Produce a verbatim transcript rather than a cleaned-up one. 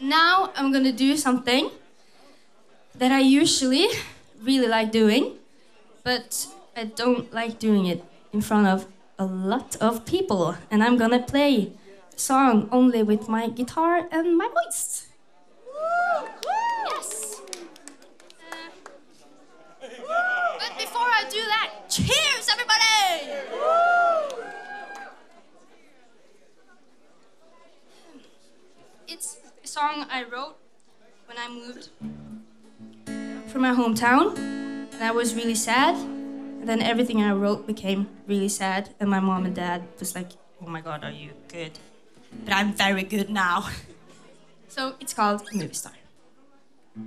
now I'm gonna do something that I usually really like doing, but I don't like doing it in front of a lot of people. And I'm gonna play a song only with my guitar and my voice. Yes! Uh, but before I do that, cheers everybody! It's a song I wrote when I moved from my hometown, and I was really sad. And then everything I wrote became really sad, and my mom and dad was like, "Oh my God, are you good?" But I'm very good now. So it's called Movie Star.